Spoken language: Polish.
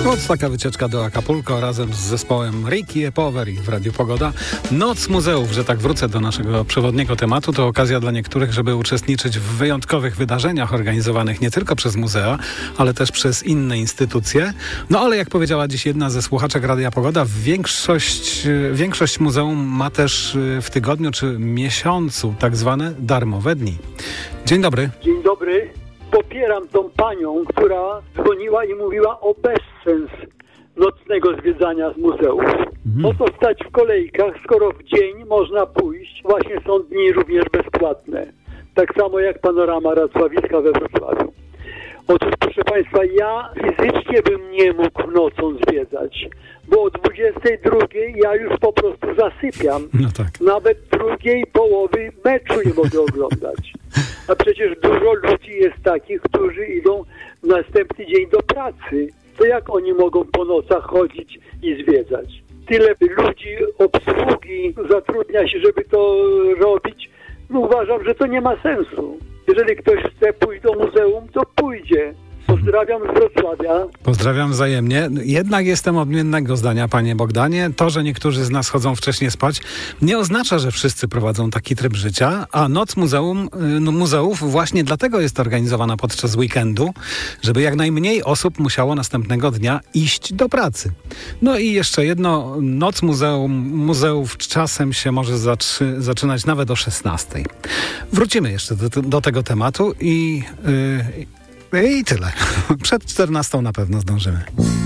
No, taka wycieczka do Acapulco razem z zespołem Ricky Power w Radiu Pogoda. Noc muzeów, że tak wrócę do naszego przewodniego tematu, to okazja dla niektórych, żeby uczestniczyć w wyjątkowych wydarzeniach organizowanych nie tylko przez muzea, ale też przez inne instytucje. No ale jak powiedziała dziś jedna ze słuchaczek Radia Pogoda, większość muzeum ma też w tygodniu czy miesiącu tak zwane darmowe dni. Dzień dobry. Dzień dobry. Popieram tą panią, która dzwoniła i mówiła o bezsens nocnego zwiedzania z muzeów. Po co stać w kolejkach, skoro w dzień można pójść? Właśnie są dni również bezpłatne. Tak samo jak panorama Racławiska we Wrocławiu. Otóż, proszę Państwa, ja fizycznie bym nie mógł nocą zwiedzać, bo o 22 ja już po prostu zasypiam. No tak. Nawet drugiej połowy meczu nie mogę oglądać. A przecież dużo ludzi jest takich, którzy idą następny dzień do pracy. To jak oni mogą po nocach chodzić i zwiedzać? Tyle ludzi, obsługi zatrudnia się, żeby to robić. No uważam, że to nie ma sensu. Jeżeli ktoś chce pójść do muzeum, to pójdzie. Pozdrawiam z Wrocławia. Pozdrawiam wzajemnie. Jednak jestem odmiennego zdania, panie Bogdanie. To, że niektórzy z nas chodzą wcześniej spać, nie oznacza, że wszyscy prowadzą taki tryb życia, a noc muzeów właśnie dlatego jest organizowana podczas weekendu, żeby jak najmniej osób musiało następnego dnia iść do pracy. No i jeszcze jedno, noc muzeów czasem się może zaczynać nawet o 16:00. Wrócimy jeszcze do tego tematu i tyle. Przed 14:00 na pewno zdążymy.